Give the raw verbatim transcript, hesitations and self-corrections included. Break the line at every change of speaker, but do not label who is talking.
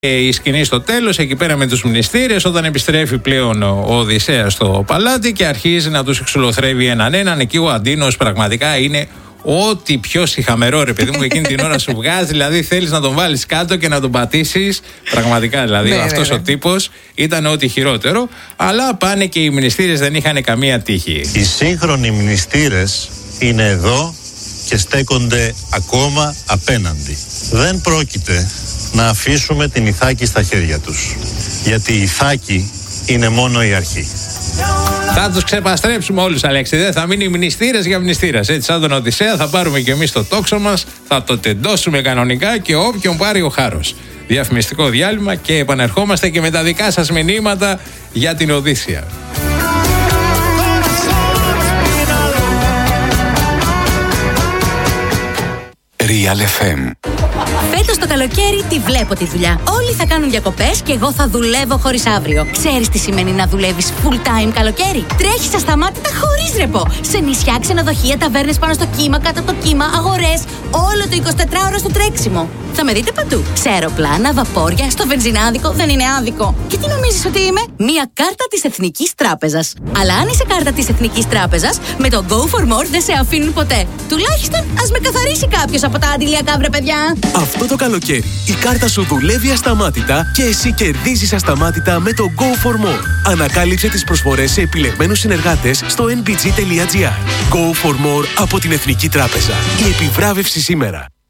Η σκηνή στο τέλος, εκεί πέρα με τους μνηστήρες, όταν επιστρέφει πλέον ο Οδυσσέας στο παλάτι και αρχίζει να τους εξολοθρεύει έναν έναν. Εκεί ο Αντίνος πραγματικά είναι ό,τι πιο σιχαμερό, ρε παιδί μου, εκείνη την ώρα σου βγάζει. Δηλαδή θέλεις να τον βάλεις κάτω και να τον πατήσεις. Πραγματικά δηλαδή.
Ναι,
αυτός
ναι,
ο
ναι.
τύπος ήταν ό,τι χειρότερο. Αλλά πάνε και οι μνηστήρες δεν είχαν καμία τύχη.
Οι σύγχρονοι μνηστήρες είναι εδώ και στέκονται ακόμα απέναντι. Δεν πρόκειται να αφήσουμε την Ιθάκη στα χέρια τους, γιατί η Ιθάκη είναι μόνο η αρχή.
Θα τους ξεπαστρέψουμε όλους, Αλέξη. Δεν θα μείνει μνηστήρες για μνηστήρας. Έτσι, σαν τον Οδυσσέα, θα πάρουμε και εμείς το τόξο μας, θα το τεντώσουμε κανονικά και όποιον πάρει ο χάρος. Διαφημιστικό διάλειμμα και επανερχόμαστε και με τα δικά σας μηνύματα για την Οδύσσεια.
Real εφ εμ.
Φέτος το καλοκαίρι τη βλέπω τη δουλειά. Όλοι θα κάνουν διακοπές και εγώ θα δουλεύω χωρίς αύριο. Ξέρεις τι σημαίνει να δουλεύεις full time καλοκαίρι? Τρέχεις ασταμάτητα χωρίς ρεπό. Σε νησιά, ξενοδοχεία, ταβέρνες πάνω στο κύμα, κάτω από το κύμα, αγορές. Όλο το εικοσιτετράωρο στο τρέξιμο. Θα με δείτε παντού. Σε αεροπλάνα, βαπόρια, στο βενζινάδικο, δεν είναι άδικο. Και τι νομίζεις ότι είμαι? Μία κάρτα της Εθνικής Τράπεζας. Αλλά αν είσαι κάρτα της Εθνικής Τράπεζας, με το Go for More δεν σε αφήνουν ποτέ. Τουλάχιστον ας με καθαρίσει κάποιος από τα αντιλιακά, βρε παιδιά.
Αυτό το καλοκαίρι η κάρτα σου δουλεύει ασταμάτητα και εσύ κερδίζεις ασταμάτητα με το Go for More. Ανακάλυψε τις προσφορές σε επιλεγμένους συνεργάτες στο εν μπι τζι τελεία τζι άρ. Go for More από την Εθνική Τράπεζα. Η επιβράβευση σήμερα.